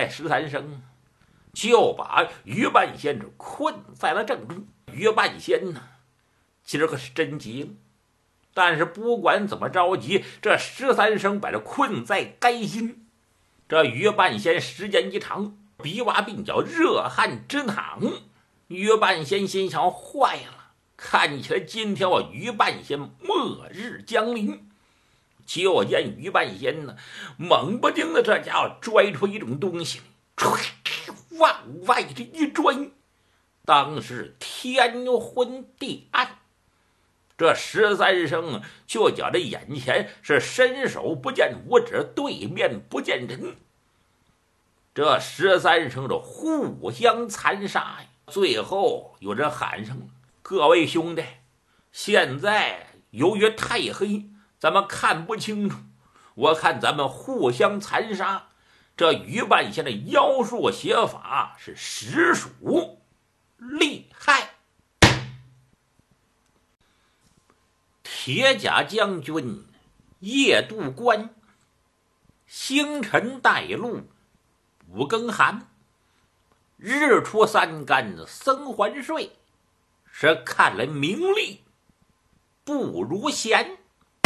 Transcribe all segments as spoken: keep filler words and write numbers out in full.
来十三生，就把于半仙是困在了正中。于半仙呢，今儿个是真急了，但是不管怎么着急，这十三生把这困在该心。这于半仙时间一长，鼻洼鬓角热汗直淌。于半仙心想：坏了，看起来今天我于半仙末日将临。就见于半仙呢，猛不丁的这家伙拽出一种东西，唰往外这一拽，当时天昏地暗。这十三生就觉着眼前是伸手不见五指，对面不见人。这十三生这互相残杀呀！最后有人喊上了：“各位兄弟，现在由于太黑，咱们看不清楚。我看咱们互相残杀。这于半仙的妖术邪法是实属厉害。”铁甲将军夜渡关，星辰带路五更寒。日出三竿僧还睡，是看来名利不如闲。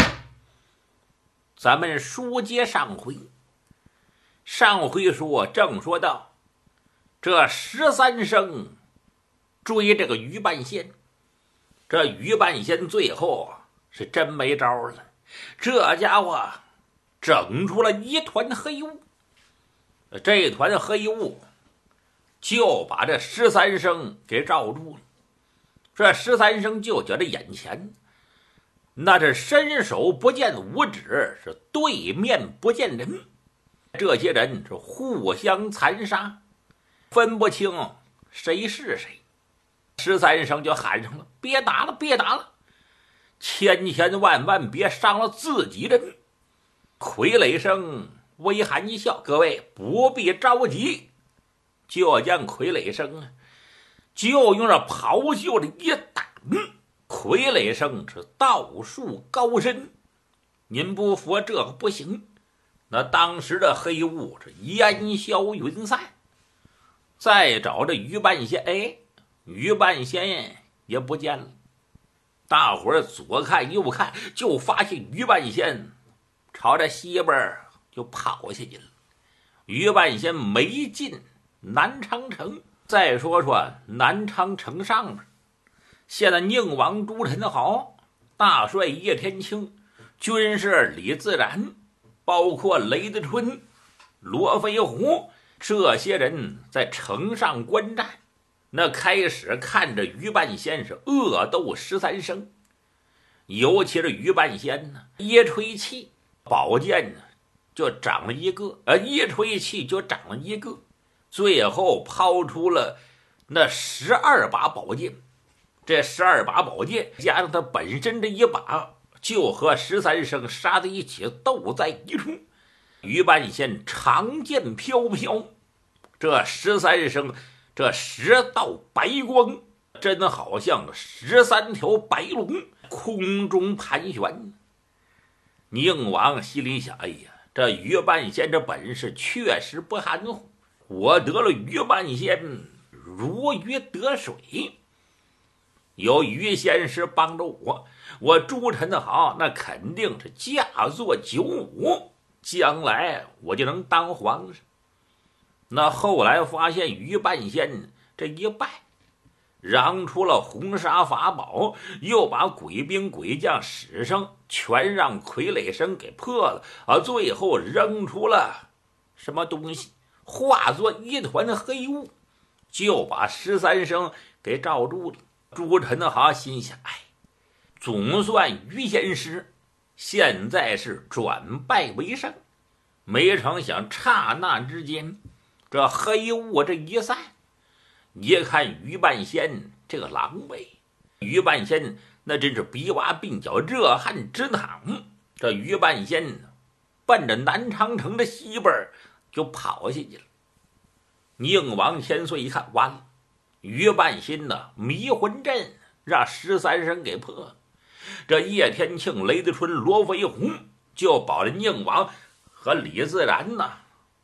咱们书接上回，上回说正说到，这十三生追这个于半仙，这于半仙最后是真没招了，这家伙整出了一团黑雾，这团黑雾就把这十三生给罩住了。这十三生就觉得眼前那是伸手不见五指，是对面不见人，这些人是互相残杀，分不清谁是谁。十三生就喊上了：“别打了，别打了，千千万万别伤了自己人。”傀儡生微含一笑：“各位不必着急。”就见傀儡生就用这袍袖的一挡，傀儡生是道术高深，您不服这个不行。那当时的黑雾是烟消云散。再找这于半仙，哎，于半仙也不见了。大伙儿左看右看，就发现于半仙朝着西边就跑下去了。于半仙没进南昌城。再说说南昌城上面，现在宁王朱宸濠、大帅叶天庆、军士李自然，包括雷子春、罗飞虎这些人在城上观战。那开始看着于半仙是恶斗十三生，尤其是于半仙呢，一吹气宝剑呢就长了一个，呃，一吹气就长了一个，最后抛出了那十二把宝剑。这十二把宝剑加上他本身这一把，就和十三生杀在一起，斗在一处。于半仙长剑飘飘，这十三生这十道白光，真好像十三条白龙空中盘旋。宁王心里想：哎呀，这于半仙这本事确实不含糊，我得了于半仙如鱼得水。有于仙师帮着我，我朱宸濠那肯定是驾作九五，将来我就能当皇上。那后来发现于半仙这一败，嚷出了红纱法宝，又把鬼兵鬼将使上全让傀儡生给破了啊！最后扔出了什么东西，化作一团黑雾，就把十三生给罩住了。朱宸濠心想：哎，总算于仙师现在是转败为胜。没成想刹那之间，这黑雾这一散，一看于半仙这个狼狈，于半仙那真是鼻洼鬓角热汗直淌。这于半仙奔着南昌城的西边就跑下去了。宁王千岁一看，完了，于半仙呢迷魂阵让十三生给破了。这叶天庆、雷子春、罗飞鸿就保着宁王和李自然呢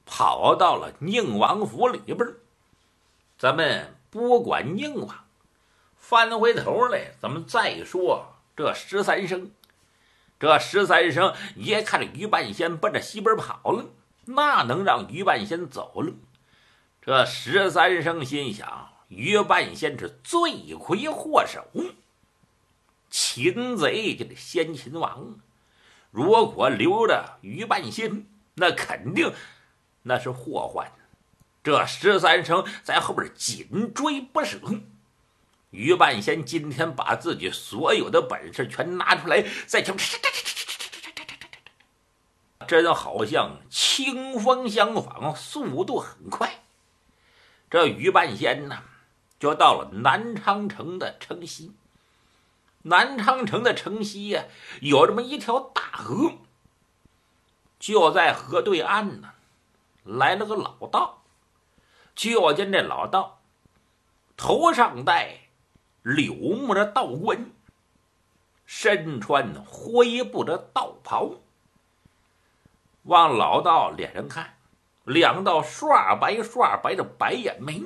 跑到了宁王府里边。咱们不管宁王，翻回头来，咱们再说这十三生。这十三生一看这于半仙奔着西边跑了，那能让于半仙走了？这十三生心想，于半仙是罪魁祸首，擒贼就得先擒王。如果留着于半仙，那肯定那是祸患。这十三生在后边紧追不舍。于半仙今天把自己所有的本事全拿出来，在前面真好像清风相仿，速度很快。这于半仙呢，就到了南昌城的城西。南昌城的城西呀、啊，有这么一条大河。就在河对岸呢，来了个老道。就见这老道头上戴柳木的道冠，身穿灰布的道袍。往老道脸上看，两道刷白刷白的白眼眉，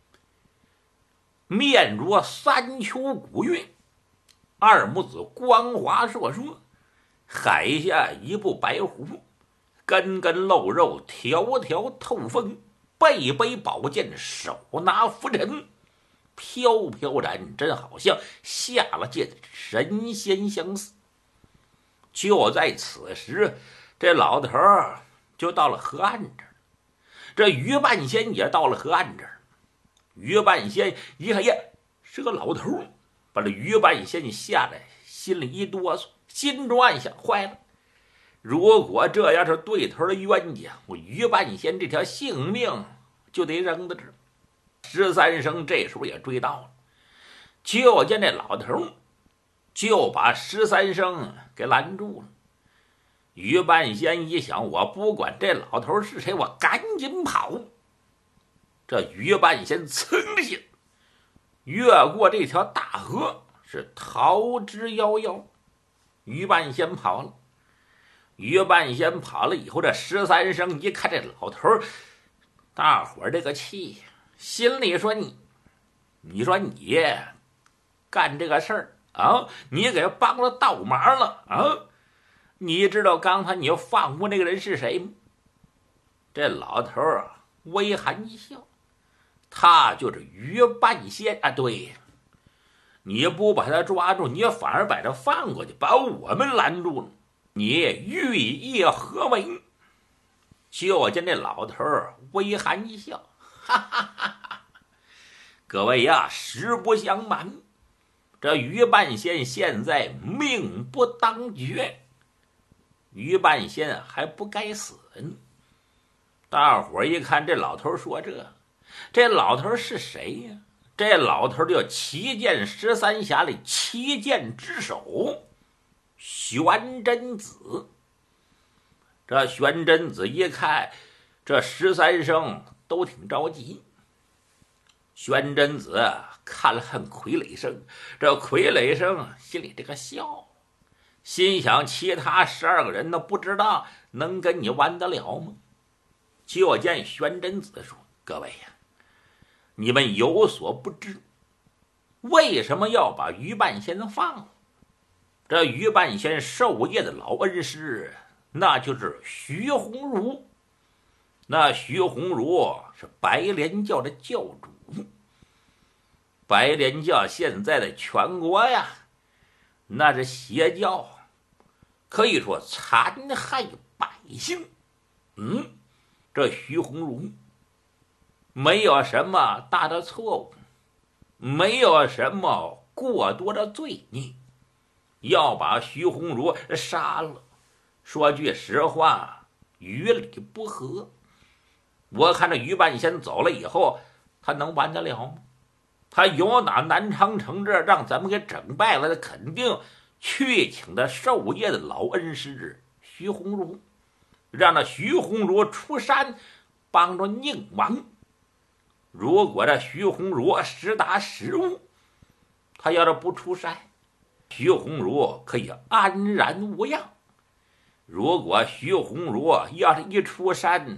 面如三秋古月，二目子光滑烁烁，海下一部白狐，根根露肉，条条透风，背背宝剑，手拿拂尘，飘飘然，真好像下了界的神仙相似。就在此时，这老头儿就到了河岸这儿，这于半仙也到了河岸这儿。于半仙一看，耶，是个老头儿，把这于半仙吓得心里一哆嗦，心中暗想：坏了，如果这要是对头的冤家，我于半仙这条性命就得扔在这儿。十三生这时候也追到了，就见这老头就把十三生给拦住了。于半仙一想，我不管这老头是谁，我赶紧跑。这于半仙噌的一下越过这条大河，是逃之夭夭。于半仙跑了。于半仙跑了以后，这十三生一看这老头，大伙儿这个气，心里说你，你说你干这个事儿啊，你给帮了倒忙了啊！你知道刚才你要放过那个人是谁吗？这老头啊，微含一笑，他就是于半仙啊。对，你不把他抓住，你反而把他放过去，把我们拦住了，你寓意何为？就见这老头微含一笑，哈哈哈哈！各位呀，实不相瞒，这于半仙现在命不当绝，于半仙还不该死呢。大伙儿一看这老头说这，这老头是谁呀？这老头叫七剑十三侠里七剑之首玄真子。这玄真子一看这十三生都挺着急。玄真子看了看傀儡生，这傀儡生心里这个笑，心想其他十二个人都不知道能跟你玩得了吗？就见玄真子说：各位呀，你们有所不知，为什么要把于半仙放了？这于半仙授业的老恩师，那就是徐鸿儒。那徐鸿儒是白莲教的教主。白莲教现在的全国呀，那是邪教，可以说残害百姓。嗯，这徐鸿儒没有什么大的错误，没有什么过多的罪孽，要把徐鸿儒杀了，说句实话，于理不合。我看这于半仙走了以后，他能完得了吗？他有哪南昌城这让咱们给整败了，他肯定去请他授业的老恩师徐鸿儒，让那徐鸿儒出山帮着宁王。如果这徐鸿儒实打实务，他要是不出山，徐鸿儒可以安然无恙。如果徐鸿儒要是一出山，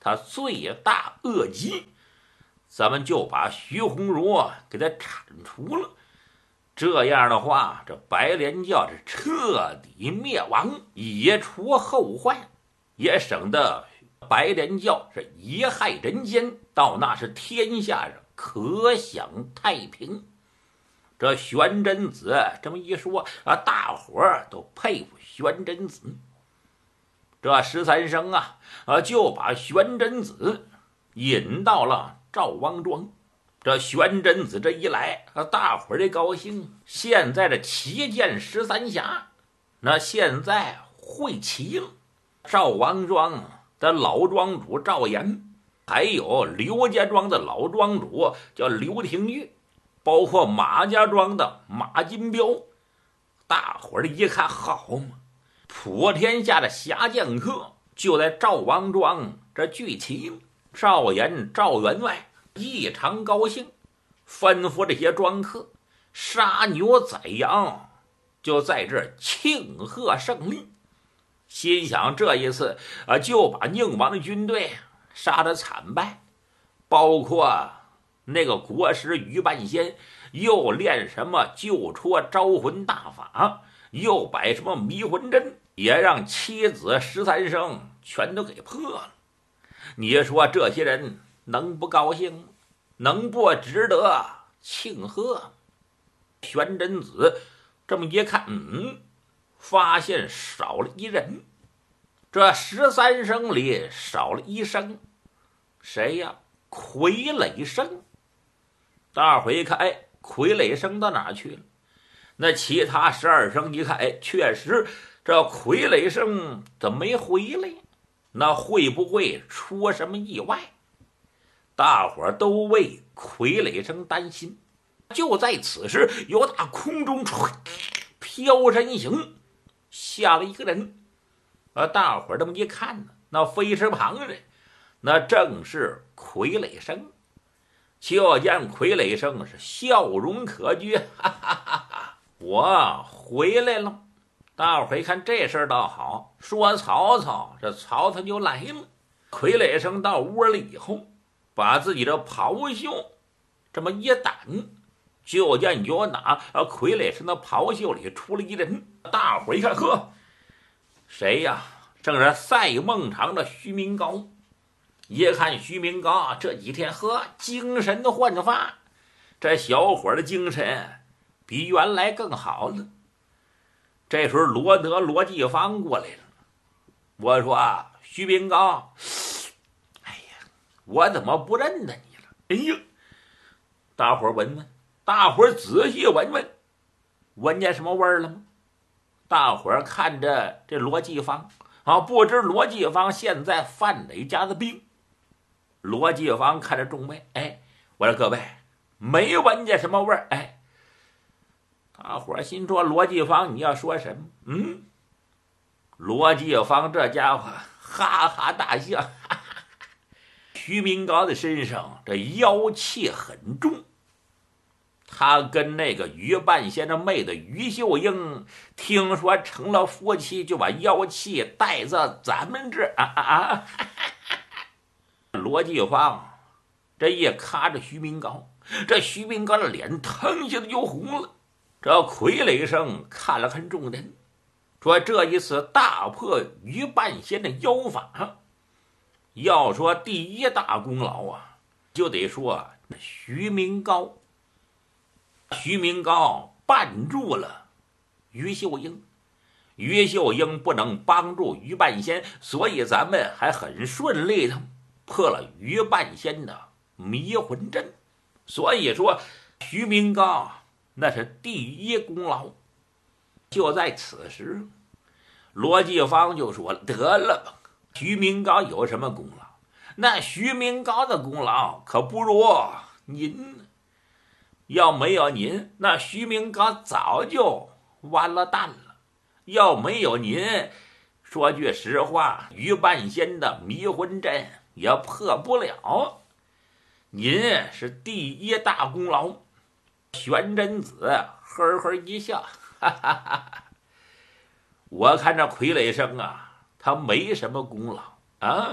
他罪大恶极，咱们就把徐鸿儒给他铲除了。这样的话，这白莲教是彻底灭亡，以除后患，也省得白莲教是贻害人间，到那是天下上可享太平。这玄真子这么一说啊，大伙儿都佩服玄真子。这十三生啊啊，就把玄真子引到了赵王庄。这玄真子这一来，大伙儿这高兴。现在这旗舰十三侠，那现在会齐了。赵王庄的老庄主赵岩，还有刘家庄的老庄主叫刘廷玉，包括马家庄的马金彪。大伙儿一看，好嘛，普天下的侠剑客就在赵王庄这聚齐了。赵岩、赵员外异常高兴，吩咐这些庄客杀牛宰羊，就在这儿庆贺胜利。心想这一次啊，就把宁王的军队杀得惨败，包括那个国师于半仙又练什么救戳招魂大法，又摆什么迷魂阵，也让妻子十三生全都给破了。你说这些人能不高兴吗？能不值得庆贺？玄真子这么一看，嗯，发现少了一人。这十三生里少了一生，谁呀？傀儡生。大伙一看，哎，傀儡生到哪去了？那其他十二生一看，哎，确实这傀儡生怎么没回来？那会不会出什么意外？大伙儿都为傀儡生担心。就在此时，由打空中飘身行下了一个人。啊，大伙儿这么一看呢，那飞石旁人，那正是傀儡生。就见傀儡生是笑容可掬，哈哈哈哈！我回来了。大伙儿一看这事儿倒好，说曹操，这曹操就来了。傀儡生到屋里以后，把自己的袍袖这么一掸，就见有哪傀儡生的袍袖里出了一人。大伙儿一看，呵，谁呀？正是赛孟尝的徐明高。一看徐明高这几天呵精神的焕发，这小伙的精神比原来更好了。这时候罗德罗继芳过来了，我说啊，徐明高，哎呀，我怎么不认得你了？哎呀，大伙闻闻，大伙仔细闻闻，闻见什么味儿了吗？大伙看着这罗继芳啊，不知罗继芳现在犯哪家的病。罗继芳看着众位，哎，我说各位没闻见什么味儿？哎，大伙心说罗继芳你要说什么？嗯，罗继芳这家伙哈哈大笑，哈哈哈。徐明高的身上这妖气很重，他跟那个于半仙的妹子于秀英听说成了夫妻，就把妖气带到咱们这啊啊啊！罗继芳这一卡着徐明高，这徐明高的脸腾一下子就红了。这傀儡生看了看众人，说这一次大破于半仙的妖法，要说第一大功劳啊，就得说徐明高。徐明高绊住了于秀英，于秀英不能帮助于半仙，所以咱们还很顺利的破了于半仙的迷魂阵。所以说徐明高那是第一功劳。就在此时，罗继芳就说了，得了吧，徐明高有什么功劳？那徐明高的功劳可不如您呢。要没有您，那徐明高早就完了蛋了。要没有您，说句实话，于半仙的迷魂阵也破不了。您是第一大功劳。玄真子呵呵一笑，哈哈哈哈。我看这傀儡生啊，他没什么功劳啊，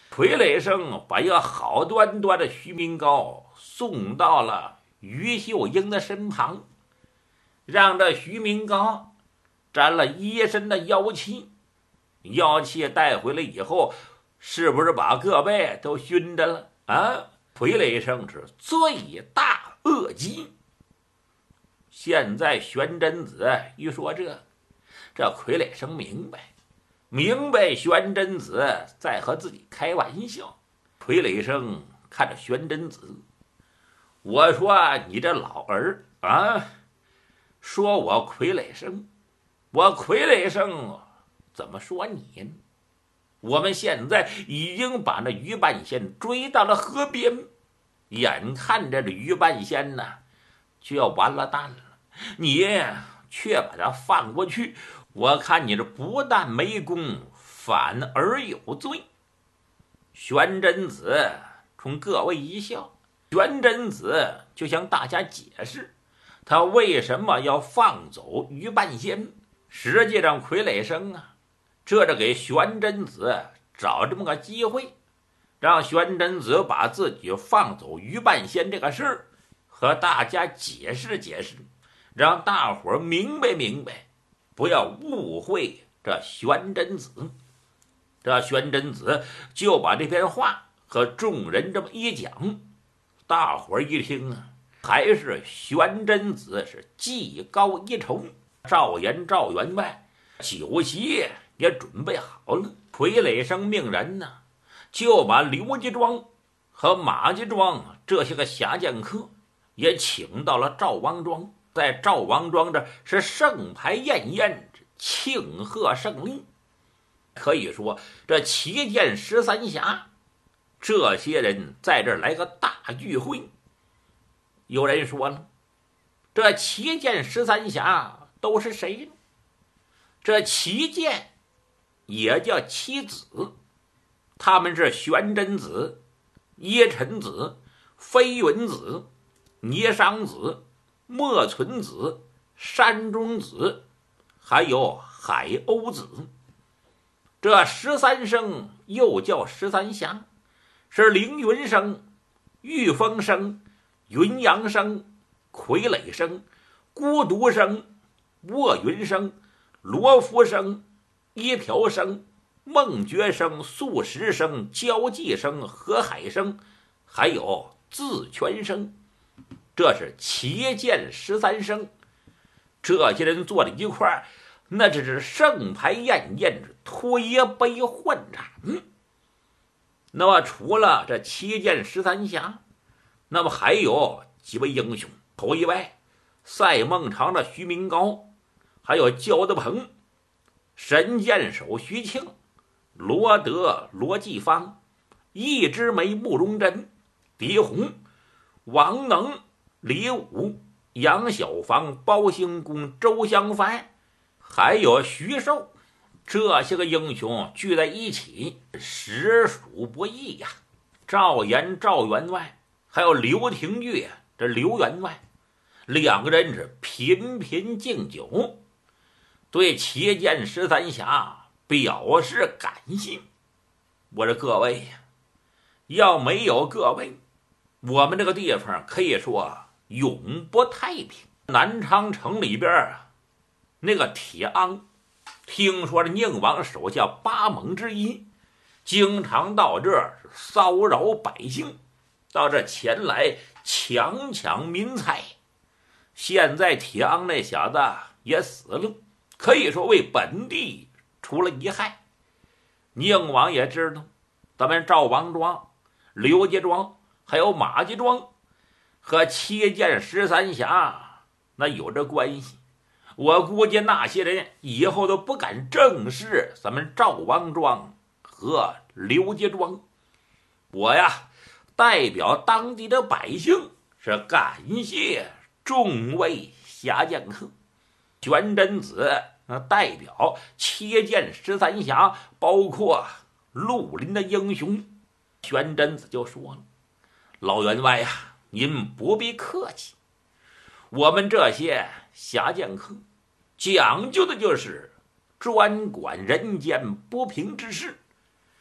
傀儡生把一个好端端的徐明高送到了于秀英的身旁，让这徐明高沾了一身的妖气，妖气带回来以后，是不是把各位都熏着了啊？傀儡生是罪大恶极。现在玄真子一说这，这傀儡生明白，明白玄真子在和自己开玩笑。傀儡生看着玄真子，我说你这老儿啊，说我傀儡生，我傀儡生怎么说你呢？我们现在已经把那于半仙追到了河边，眼看着这于半仙呢就要完了蛋了，你却把他放过去，我看你这不但没功，反而有罪。玄真子冲各位一笑，玄真子就向大家解释他为什么要放走于半仙。实际上傀儡生啊，这是给玄真子找这么个机会，让玄真子把自己放走于半仙这个事儿和大家解释解释，让大伙儿明白明白，不要误会这玄真子。这玄真子就把这篇话和众人这么一讲，大伙儿一听啊，还是玄真子是技高一筹。赵岩、赵员外酒席也准备好了，傀儡生命人呢，就把刘家庄和马家庄这些个侠剑客也请到了赵王庄，在赵王庄这是盛牌宴宴，庆贺胜利。可以说这旗舰十三侠这些人在这儿来个大聚会。有人说了，这旗舰十三侠都是谁呢？这旗舰也叫七子，他们是玄真子、耶尘子、飞云子、霓裳子、莫存子、山中子，还有海鸥子。这十三生又叫十三侠，是凌云生、玉峰生、云阳生、傀儡生、孤独生、卧云生、罗浮生、一条生、梦觉生、素食生、交际生、河海生，还有自全生。这是旗舰十三生，这些人坐在一块儿，那只是盛牌宴宴，推杯换盏。那么除了这旗舰十三侠，那么还有几位英雄。头一位赛孟尝的徐明高，还有焦德鹏、神箭手徐庆、罗德罗继芳、一枝梅慕容真、狄红、王能、李武、杨小房、包兴公、周相藩，还有徐寿，这些个英雄聚在一起，实属不易呀。赵岩、赵员外，还有刘廷玉这刘员外，两个人是频频敬酒，对旗舰十三侠表示感谢。我说各位呀，要没有各位，我们这个地方可以说永不太平。南昌城里边啊，那个铁昂，听说是宁王手下八猛之一，经常到这儿骚扰百姓，到这前来强抢民财。现在铁昂那小子也死了，可以说为本地除了一害。宁王也知道咱们赵王庄、刘家庄还有马家庄和旗舰十三侠那有着关系，我估计那些人以后都不敢正视咱们赵王庄和刘家庄。我呀，代表当地的百姓是感谢众位侠剑客。玄真子代表旗舰十三侠，包括绿林的英雄。玄真子就说了，老员外呀，您不必客气，我们这些侠剑客讲究的就是专管人间不平之事，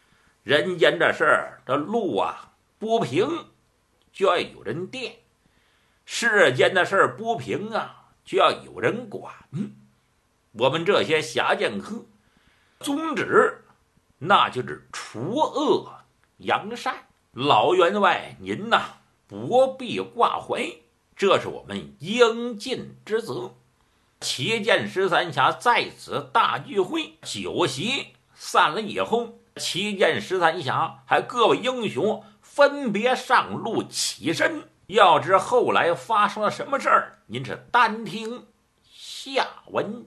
人间这事儿，这路啊不平，就要有人垫；世间的事儿不平啊，就要有人管。我们这些侠剑客，宗旨那就是除恶扬善。老员外您呐，不必挂怀，这是我们应尽之责。七剑十三侠在此大聚会，酒席散了以后，七剑十三侠还各位英雄分别上路起身。要知后来发生了什么事儿，您是单听下文。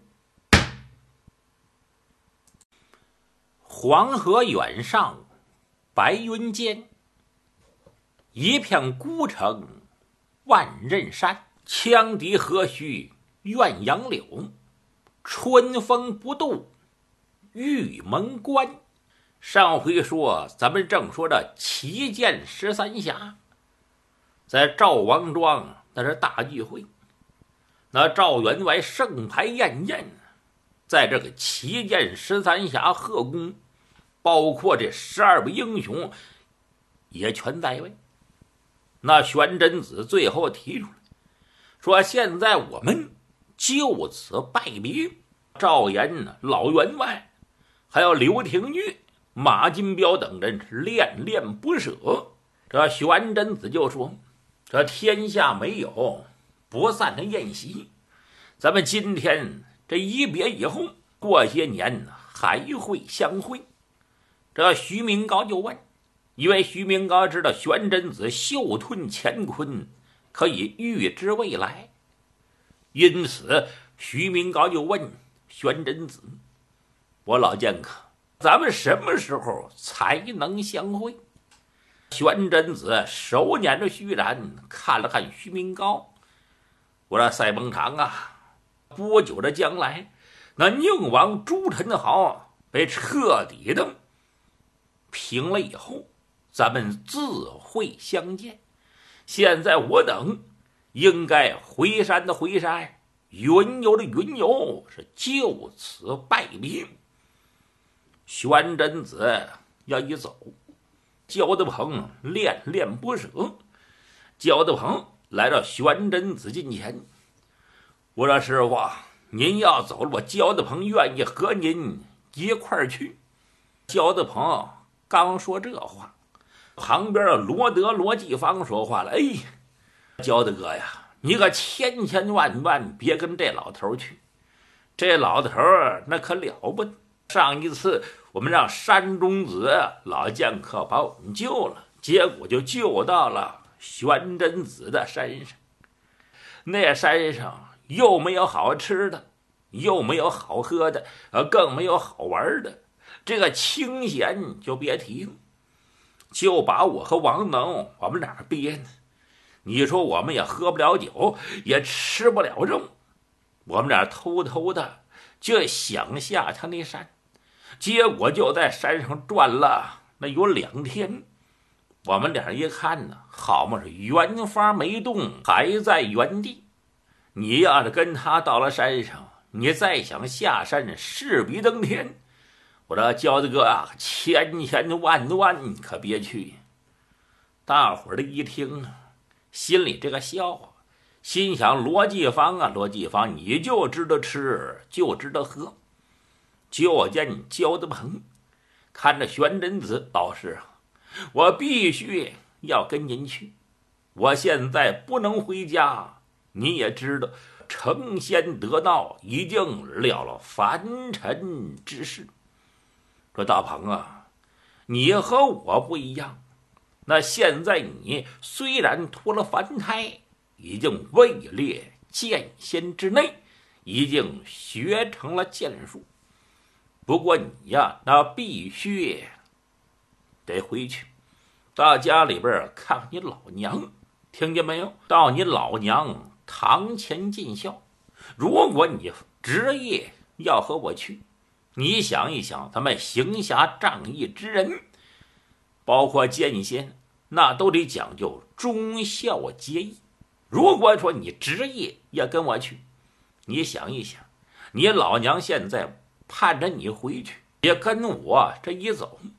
黄河远上白云间，一片孤城万仞山。羌笛何须怨杨柳，春风不度玉门关。上回说咱们正说这七剑十三侠在赵王庄那是大聚会，那赵员外盛牌宴宴，在这个七剑十三侠贺功，包括这十二位英雄也全在位。那玄真子最后提出来说，现在我们就此拜别。赵岩、老员外还有刘廷玉、马金彪等人恋恋不舍。这玄真子就说，这天下没有不散的宴席，咱们今天这一别以后，过些年还会相会。这徐明高就问，因为徐明高知道玄真子袖吞乾坤，可以预知未来，因此徐明高就问玄真子，我老剑客，咱们什么时候才能相会？玄真子手捻着虚髯，看了看徐明高，我说赛崩堂啊，不久的将来，那宁王朱宸濠被彻底的平了以后，咱们自会相见。现在我等应该回山的回山，云游的云游，是就此拜别。玄真子要一走，焦德鹏恋恋不舍。焦德鹏来到玄真子近前，我说师傅，您要走了，我焦德鹏愿意和您一块儿去。焦德鹏刚说这话，旁边的罗德罗继芳说话了，哎，焦德哥呀，你可千千万万别跟这老头去，这老头那可了不得。上一次我们让山中子老剑客把我们救了，结果就救到了玄真子的山上。那山上又没有好吃的，又没有好喝的，更没有好玩的，这个清闲就别提了，就把我和王能我们俩憋呢。你说我们也喝不了酒，也吃不了肉，我们俩偷偷的就想下他那山，结果就在山上转了那有两天。我们俩一看呢，好嘛，是原发没动，还在原地。你要是跟他到了山上，你再想下山势比登天。我说焦大哥啊，千千万万可别去。大伙儿的一听啊，心里这个笑话，心想罗继芳啊，罗继芳你就知道吃，就知道喝。就见焦德鹏看着玄真子，老师啊，我必须要跟您去，我现在不能回家，你也知道成仙得道已经了了凡尘之事。说大鹏啊，你和我不一样，那现在你虽然脱了凡胎，已经位列剑仙之内，已经学成了剑术，不过你呀，那必须得回去到家里边看看你老娘，听见没有？到你老娘堂前尽孝。如果你执意要和我去，你想一想，咱们行侠仗义之人，包括剑仙，那都得讲究忠孝节义。如果说你执意要跟我去，你想一想，你老娘现在盼着你回去，也跟我这一走，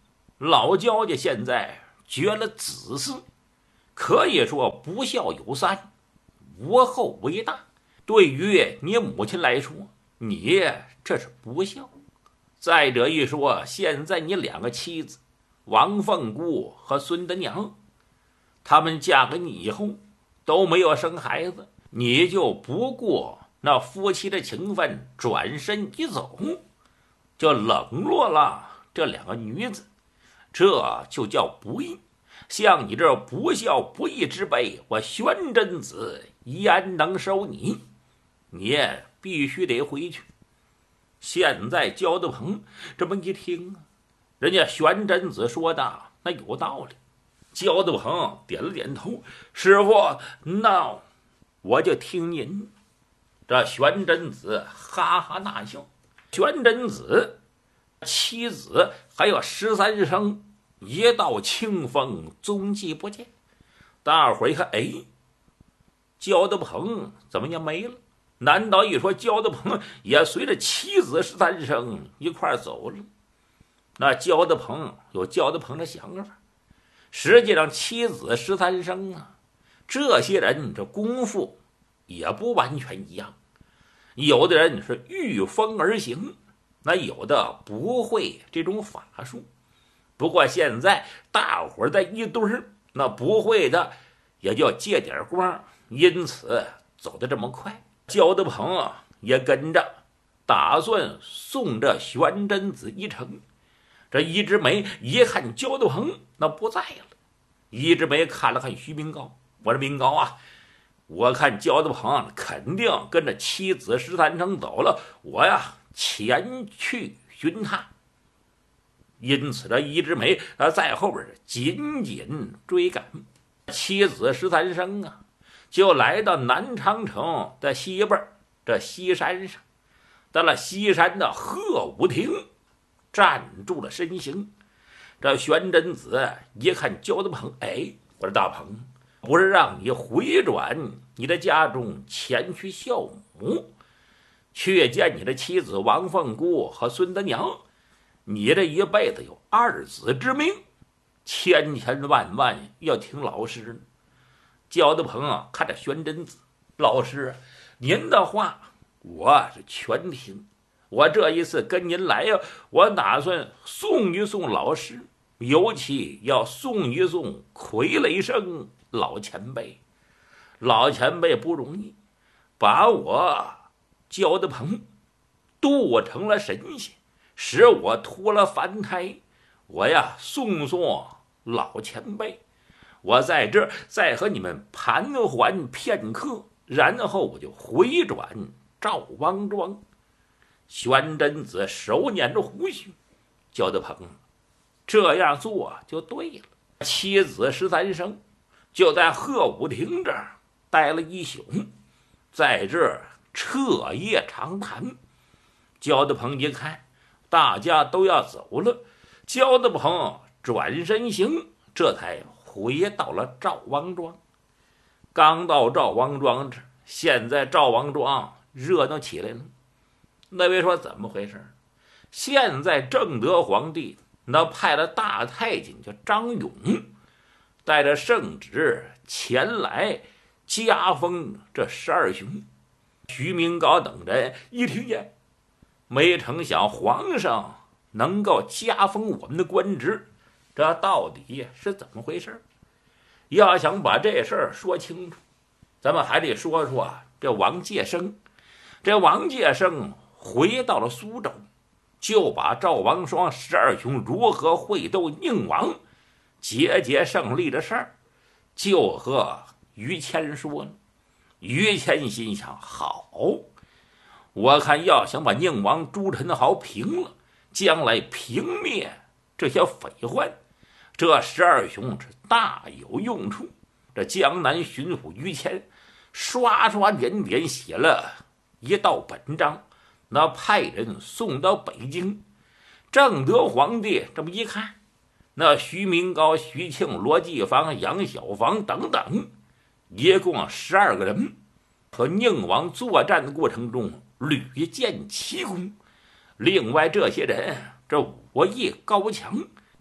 老焦家现在绝了子嗣，可以说不孝有三，无后为大。对于你母亲来说，你这是不孝。再者一说，现在你两个妻子王凤姑和孙德娘，他们嫁给你以后都没有生孩子，你就不顾那夫妻的情分，转身一走，就冷落了这两个女子，这就叫不义。像你这不孝不义之辈，我宣真子焉能收你？你也必须得回去。现在焦德鹏这么一听啊，人家玄真子说的那有道理。焦德鹏点了点头，师傅，那我就听您。这玄真子哈哈大笑。玄真子妻子还有十三生一道清风，踪迹不见。大伙一看，哎，焦德鹏怎么也没了？难道一说焦德鹏也随着妻子十三生一块走了？那焦德鹏有焦德鹏的想法，实际上妻子十三生啊，这些人这功夫也不完全一样。有的人是御风而行，那有的不会这种法术。不过现在大伙在一堆儿，那不会的也就借点光，因此走得这么快。焦德鹏啊也跟着打算送这玄真子一程。这一枝梅一看焦德鹏那不在了，一枝梅看了看徐明高，我说明高啊，我看焦德鹏肯定跟着妻子十三生走了，我呀前去寻他。因此这一枝梅他在后边紧紧追赶。妻子十三生啊就来到南长城的西边这西山上，到了西山的鹤舞亭，站住了身形。这玄真子一看焦德鹏，哎，我说大鹏，不是让你回转你的家中前去孝母，去见你的妻子王凤姑和孙德娘，你这一辈子有二子之命，千千万万要听老师。焦德鹏啊看着玄真子，老师您的话我是全听，我这一次跟您来呀，我打算送一送老师，尤其要送一送傀儡生老前辈。老前辈不容易，把我焦德鹏渡成了神仙，使我脱了凡胎，我呀送送老前辈。我在这再和你们盘桓片刻，然后我就回转赵王庄。玄真子手捻着胡须，焦德鹏这样做就对了。妻子十三生就在鹤舞亭这儿待了一宿，在这儿彻夜长谈。焦德鹏一看大家都要走了，焦德鹏转身行，这才回到了赵王庄。刚到赵王庄这，现在赵王庄热闹起来了。那位说怎么回事？现在正德皇帝那派了大太监叫张勇，带着圣旨前来加封这十二兄。徐明高等人一听见，没成想皇上能够加封我们的官职，这到底是怎么回事？要想把这事儿说清楚，咱们还得说说这王介生。这王介生回到了苏州，就把赵王双十二兄如何会斗宁王节节胜利的事儿就和于谦说了。于谦心想，好，我看要想把宁王朱宸濠平了，将来平灭这些匪患，这十二兄是大有用处。这江南巡抚于谦刷刷点点写了一道本章，那派人送到北京。正德皇帝这么一看，那徐明高、徐庆、罗继房、杨小房等等，一共十二个人，和宁王作战的过程中屡建奇功。另外这些人这武艺高强，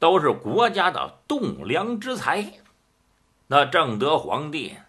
都是国家的栋梁之才。那正德皇帝